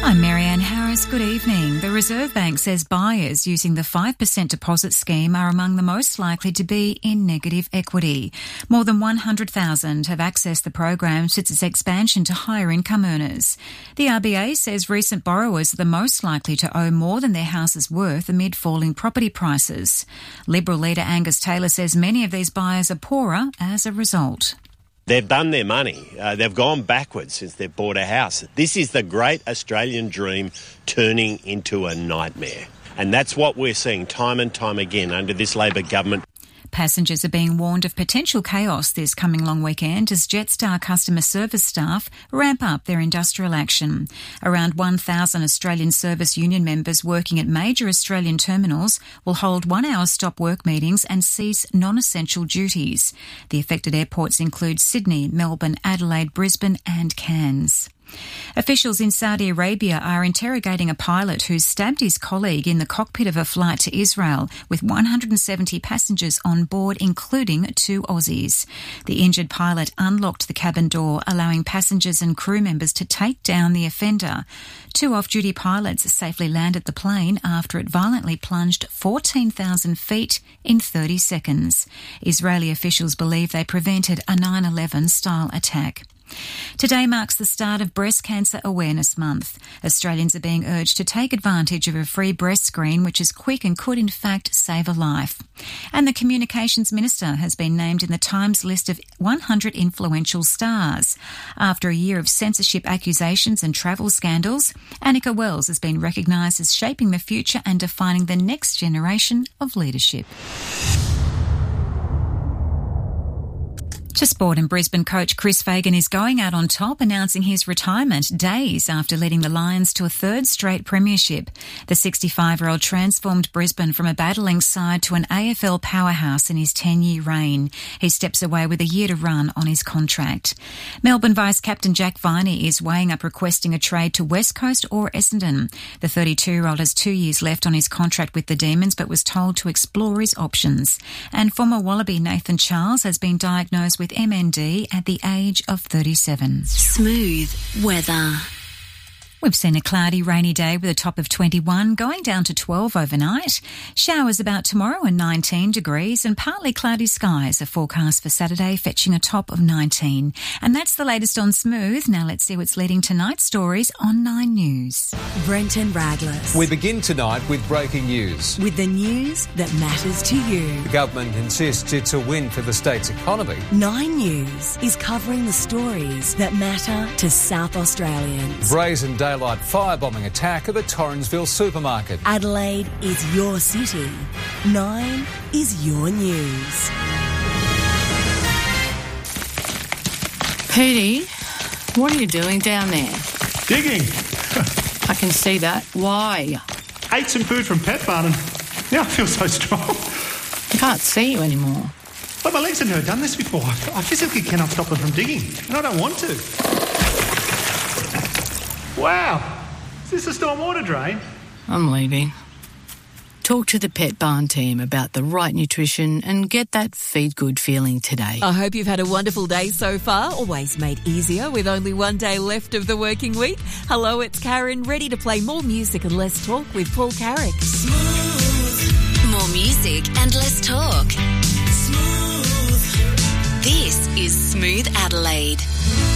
I'm Marianne Harris. Good evening. The Reserve Bank says buyers using the 5% deposit scheme are among the most likely to be in negative equity. More than 100,000 have accessed the program since its expansion to higher income earners. The RBA says recent borrowers are the most likely to owe more than their house is worth amid falling property prices. Liberal leader Angus Taylor says many of these buyers are poorer as a result. They've done their money. They've gone backwards since they've bought a house. This is the great Australian dream turning into a nightmare. And that's what we're seeing time and time again under this Labor government. Passengers are being warned of potential chaos this coming long weekend as Jetstar customer service staff ramp up their industrial action. Around 1,000 Australian Service Union members working at major Australian terminals will hold 1-hour stop work meetings and cease non-essential duties. The affected airports include Sydney, Melbourne, Adelaide, Brisbane and Cairns. Officials in Saudi Arabia are interrogating a pilot who stabbed his colleague in the cockpit of a flight to Israel with 170 passengers on board, including 2 Aussies. The injured pilot unlocked the cabin door, allowing passengers and crew members to take down the offender. 2 off-duty pilots safely landed the plane after it violently plunged 14,000 feet in 30 seconds. Israeli officials believe they prevented a 9/11 style attack. Today marks the start of Breast Cancer Awareness Month. Australians are being urged to take advantage of a free breast screen, which is quick and could in fact save a life. And the Communications Minister has been named in the Times list of 100 influential stars. After a year of censorship accusations and travel scandals, Annika Wells has been recognised as shaping the future and defining the next generation of leadership. To sport, and Brisbane coach Chris Fagan is going out on top, announcing his retirement days after leading the Lions to a 3rd straight premiership. The 65-year-old transformed Brisbane from a battling side to an AFL powerhouse in his 10-year reign. He steps away with a year to run on his contract. Melbourne Vice-Captain Jack Viney is weighing up requesting a trade to West Coast or Essendon. The 32-year-old has 2 years left on his contract with the Demons, but was told to explore his options. And former Wallaby Nathan Charles has been diagnosed with MND at the age of 37. Smooth weather. We've seen a cloudy, rainy day with a top of 21, going down to 12 overnight. Showers about tomorrow and 19 degrees, and partly cloudy skies are forecast for Saturday, fetching a top of 19. And that's the latest on Smooth. Now let's see what's leading tonight's stories on 9 News. Brenton Raglas. We begin tonight with breaking news. With the news that matters to you. The government insists it's a win for the state's economy. 9 News is covering the stories that matter to South Australians. Brazen daylight firebombing attack of a Torrensville supermarket. Adelaide is your city. 9 is your news. Petey, what are you doing down there? Digging. I can see that. Why? Ate some food from Pet Barn and now I feel so strong. I can't see you anymore. But my legs have never done this before. I physically cannot stop them from digging, and I don't want to. Wow. Is this a stormwater drain? I'm leaving. Talk to the Pet Barn team about the right nutrition and get that feed good feeling today. I hope you've had a wonderful day so far, always made easier with only one day left of the working week. Hello, it's Karen, ready to play more music and less talk with Paul Carrick. Smooth. More music and less talk. Smooth. This is Smooth Adelaide.